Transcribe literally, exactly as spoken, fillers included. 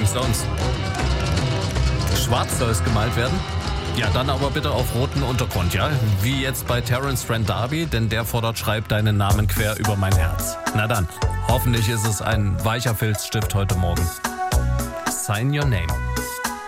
sonst? Schwarz soll es gemalt werden? Ja, dann aber bitte auf roten Untergrund, ja? Wie jetzt bei Terence Trent D'Arby, denn der fordert, schreib deinen Namen quer über mein Herz. Na dann, hoffentlich ist es ein weicher Filzstift heute Morgen. Sign your name.